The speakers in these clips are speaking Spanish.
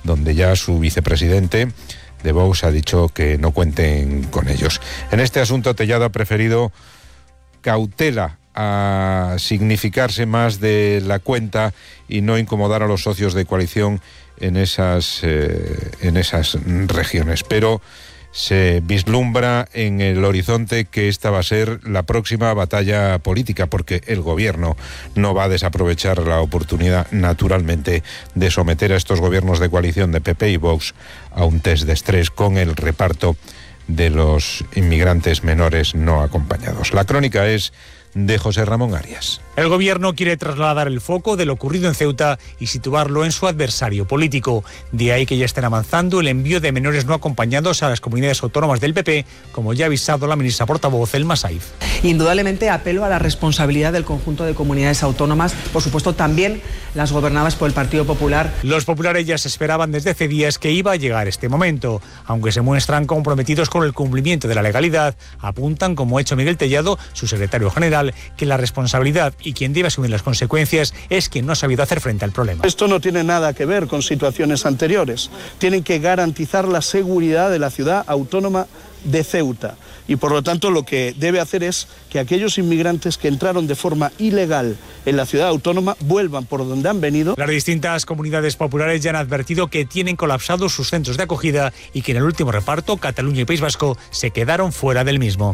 donde ya su vicepresidente de Vox ha dicho que no cuenten con ellos. En este asunto, Tellado ha preferido cautela a significarse más de la cuenta y no incomodar a los socios de coalición en esas regiones. Pero se vislumbra en el horizonte que esta va a ser la próxima batalla política, porque el gobierno no va a desaprovechar la oportunidad, naturalmente, de someter a estos gobiernos de coalición de PP y Vox a un test de estrés con el reparto de los inmigrantes menores no acompañados. La crónica es de José Ramón Arias. El gobierno quiere trasladar el foco de lo ocurrido en Ceuta y situarlo en su adversario político. De ahí que ya estén avanzando el envío de menores no acompañados a las comunidades autónomas del PP, como ya ha avisado la ministra portavoz Elma Saiz. Indudablemente apelo a la responsabilidad del conjunto de comunidades autónomas, por supuesto también las gobernadas por el Partido Popular. Los populares ya se esperaban desde hace días que iba a llegar este momento. Aunque se muestran comprometidos con el cumplimiento de la legalidad, apuntan, como ha hecho Miguel Tellado, su secretario general, que la responsabilidad y quien debe asumir las consecuencias es quien no ha sabido hacer frente al problema. Esto no tiene nada que ver con situaciones anteriores. Tienen que garantizar la seguridad de la ciudad autónoma de Ceuta. Y por lo tanto lo que debe hacer es que aquellos inmigrantes que entraron de forma ilegal en la ciudad autónoma vuelvan por donde han venido. Las distintas comunidades populares ya han advertido que tienen colapsados sus centros de acogida y que en el último reparto Cataluña y País Vasco se quedaron fuera del mismo.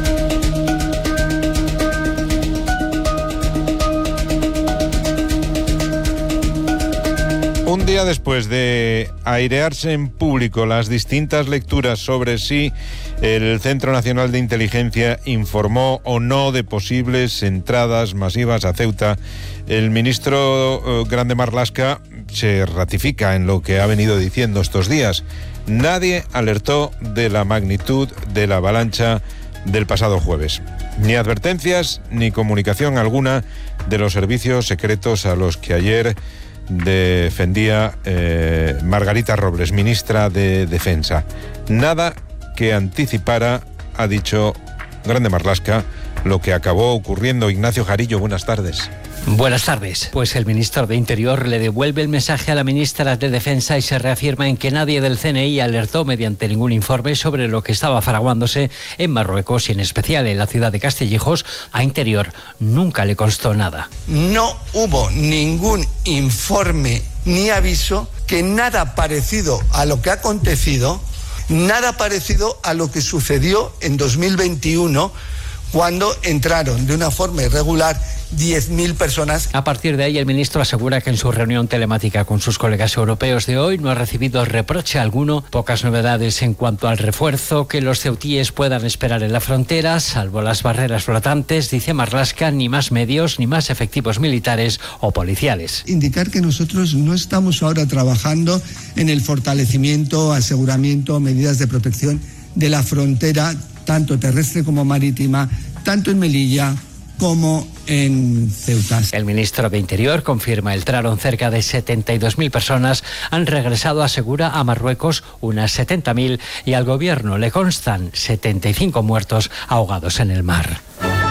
Un día después de airearse en público las distintas lecturas sobre si el Centro Nacional de Inteligencia informó o no de posibles entradas masivas a Ceuta, el ministro Grande Marlaska se ratifica en lo que ha venido diciendo estos días. Nadie alertó de la magnitud de la avalancha del pasado jueves. Ni advertencias ni comunicación alguna de los servicios secretos a los que ayer defendía Margarita Robles, ministra de Defensa. Nada que anticipara, ha dicho Grande Marlaska, lo que acabó ocurriendo. Ignacio Jarillo, buenas tardes. Buenas tardes. Pues el ministro de Interior le devuelve el mensaje a la ministra de Defensa y se reafirma en que nadie del CNI alertó mediante ningún informe sobre lo que estaba fraguándose en Marruecos y en especial en la ciudad de Castillejos. A Interior nunca le constó nada. No hubo ningún informe ni aviso que nada parecido a lo que ha acontecido, nada parecido a lo que sucedió en 2021, cuando entraron de una forma irregular 10.000 personas. A partir de ahí, el ministro asegura que en su reunión telemática con sus colegas europeos de hoy no ha recibido reproche alguno. Pocas novedades en cuanto al refuerzo que los ceutíes puedan esperar en la frontera, salvo las barreras flotantes, dice Marlaska, ni más medios ni más efectivos militares o policiales. Indicar que nosotros no estamos ahora trabajando en el fortalecimiento, aseguramiento, medidas de protección de la frontera, tanto terrestre como marítima, tanto en Melilla como en Ceuta. El ministro de Interior confirma entraron cerca de 72.000 personas, han regresado, asegura, a Marruecos unas 70.000 y al gobierno le constan 75 muertos ahogados en el mar.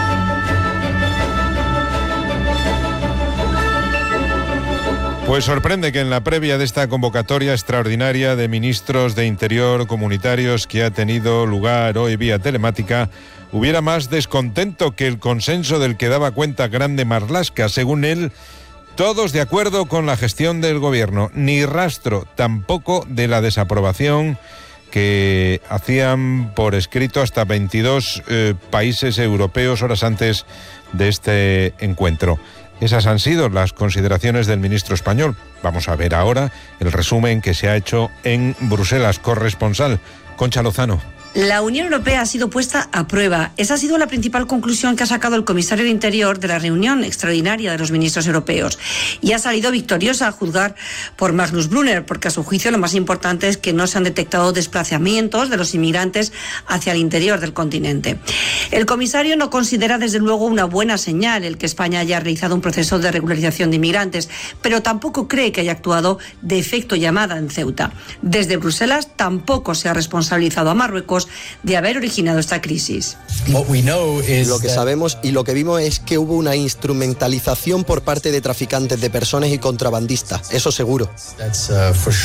Pues sorprende que en la previa de esta convocatoria extraordinaria de ministros de Interior comunitarios que ha tenido lugar hoy vía telemática, hubiera más descontento que el consenso del que daba cuenta Grande Marlaska. Según él, todos de acuerdo con la gestión del gobierno, ni rastro tampoco de la desaprobación que hacían por escrito hasta 22 países europeos horas antes de este encuentro. Esas han sido las consideraciones del ministro español. Vamos a ver ahora el resumen que se ha hecho en Bruselas. Corresponsal Concha Lozano. La Unión Europea ha sido puesta a prueba. Esa ha sido la principal conclusión que ha sacado el comisario de Interior de la reunión extraordinaria de los ministros europeos. Y ha salido victoriosa a juzgar por Magnus Brunner, porque a su juicio lo más importante es que no se han detectado desplazamientos de los inmigrantes hacia el interior del continente. El comisario no considera desde luego una buena señal el que España haya realizado un proceso de regularización de inmigrantes, pero tampoco cree que haya actuado de efecto llamada en Ceuta. Desde Bruselas tampoco se ha responsabilizado a Marruecos de haber originado esta crisis. Lo que sabemos y lo que vimos es que hubo una instrumentalización por parte de traficantes de personas y contrabandistas, eso seguro.